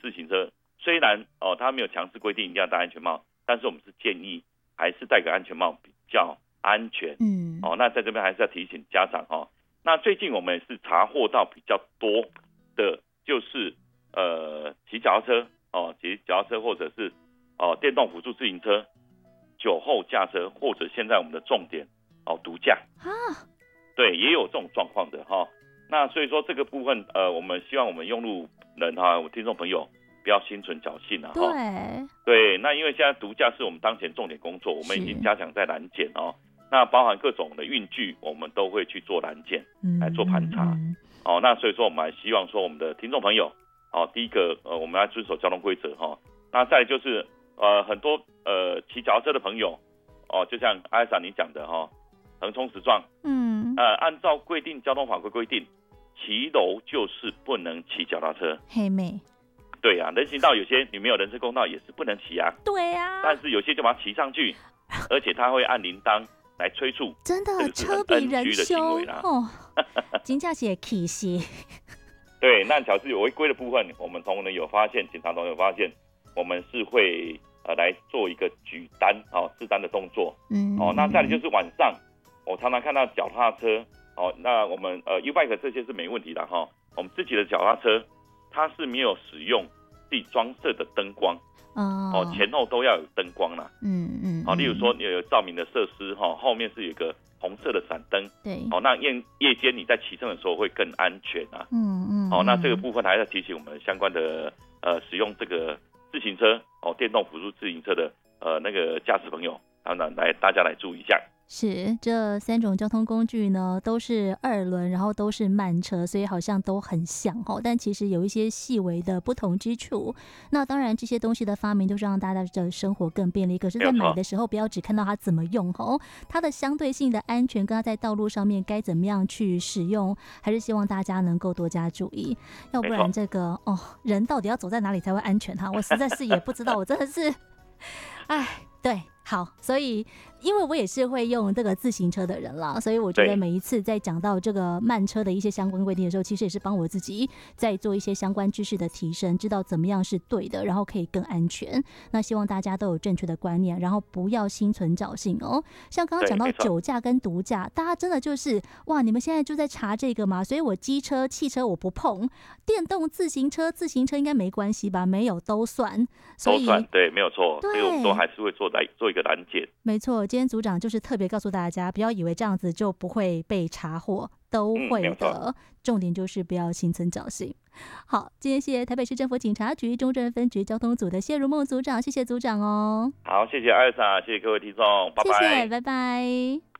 自行车，虽然它没有强制规定一定要戴安全帽，但是我们是建议还是戴个安全帽比较安全。那在这边还是要提醒家长那最近我们也是查获到比较多的，就是骑脚踏车骑脚踏车或者是电动辅助自行车、酒后驾车，或者现在我们的重点毒驾对，也有这种状况的那所以说这个部分我们希望我们用路人我听众朋友不要心存侥幸对，那因为现在毒驾是我们当前重点工作，我们已经加强在拦检那包含各种的运具，我们都会去做拦检来做盘查那所以说我们还希望说我们的听众朋友第一个我们要遵守交通规则那再来就是很多骑脚踏车的朋友就像艾莎你讲的横冲直撞按照规定交通法规规定，骑楼就是不能骑脚踏车。 黑妹， 对啊，人行道有些你没有人行公道也是不能骑啊。 对啊， 但是有些就把它骑上去，而且他会按铃铛来催促， 真的车比人凶金价也起息。 对，那假设有违规的部分，我们同仁有发现，警察同仁有发现，我们是会来做一个举单制单的动作。那再来就是晚上，我常常看到脚踏车那我们U-Bike 这些是没问题的我们自己的脚踏车它是没有使用自己装设的灯光前后都要有灯光啦。例如说有照明的设施后面是有一个红色的闪灯， 对那夜间你在骑车的时候会更安全啊。那这个部分还要提醒我们相关的使用这个自行车电动辅助自行车的那个驾驶朋友，来大家来注意一下。 是，这3种交通工具呢都是2轮，然后都是慢车，所以好像都很像但其实有一些细微的不同之处。那当然这些东西的发明都是让大家的生活更便利，可是在买的时候不要只看到它怎么用它的相对性的安全跟它在道路上面该怎么样去使用，还是希望大家能够多加注意，要不然这个人到底要走在哪里才会安全我实在是也不知道，我真的是对，好，所以因为我也是会用这个自行车的人啦，所以我觉得每一次在讲到这个慢车的一些相关规定的时候，其实也是帮我自己在做一些相关知识的提升，知道怎么样是对的，然后可以更安全。那希望大家都有正确的观念，然后不要心存侥幸像刚刚讲到酒驾跟毒驾，大家真的就是哇，你们现在就在查这个吗？所以我机车、汽车我不碰，电动自行车应该没关系吧？没有都算，所以都算对，没有错，所以我们都还是会做一个拦检。 没错，今天组长就是特别告诉大家，不要以为这样子就不会被查获，都会的。重点就是不要心存侥幸。好，今天谢谢台北市政府警察局中正分局交通组的谢如梦组长，谢谢组长好，谢谢艾莎，谢谢各位听众，拜拜， 谢谢，拜拜。